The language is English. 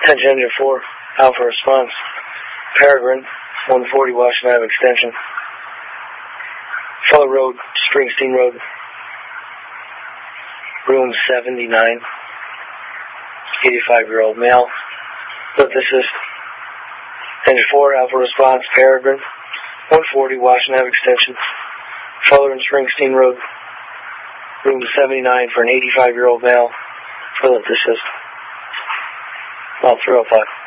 Attention Engine 4, Alpha Response. Peregrine, 140 Washington Ave Extension. Fuller Road, Springsteen Road. Room 79. 85-year-old male. Lift assist. Engine 4, Alpha Response. Peregrine, 140 Washington Ave Extension. Fuller and Springsteen Road. Room 79 for an 85-year-old male for lift assist. All 305.